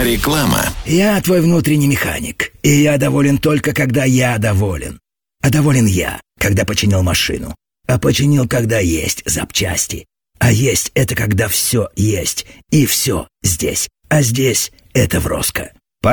Реклама. Я твой внутренний механик, и я доволен только, когда я доволен. А доволен я, когда починил машину. А починил, когда есть запчасти. А есть — это когда все есть, и все здесь. А здесь — это Вроско.